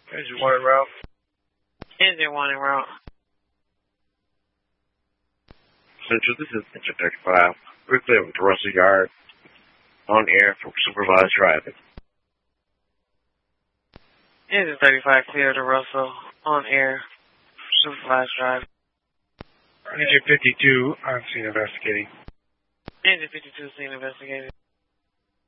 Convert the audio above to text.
Engine 1 en route. Engine 1 en route. Central, this is Engine 35. We're clear with the Russell Yard. On air for supervised driving. Engine 35 clear to Russell. On air. Supervised driving. Engine 52 on scene investigating. Engine 52 scene investigating.